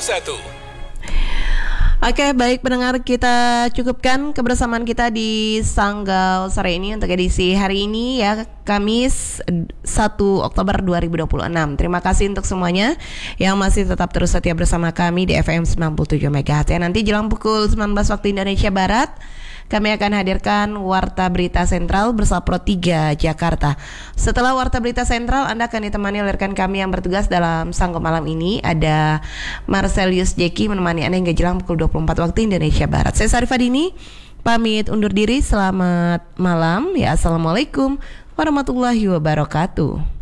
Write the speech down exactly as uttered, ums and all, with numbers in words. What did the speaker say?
satu. Oke, baik pendengar, kita cukupkan kebersamaan kita di Sanggau sore ini untuk edisi hari ini ya, Kamis satu Oktober dua ribu dua puluh enam. Terima kasih untuk semuanya yang masih tetap terus setia bersama kami di F M sembilan puluh tujuh megahertz. Ya, nanti jelang pukul sembilan belas waktu Indonesia Barat kami akan hadirkan Warta Berita Sentral bersama Pro tiga Jakarta. Setelah Warta Berita Sentral, Anda akan ditemani oleh rekan kami yang bertugas dalam Sanggau malam ini. Ada Marcelius Jeki menemani Anda hingga jelang pukul dua puluh empat waktu Indonesia Barat. Saya Sarifah Dini, pamit undur diri. Selamat malam. Ya, Assalamualaikum warahmatullahi wabarakatuh.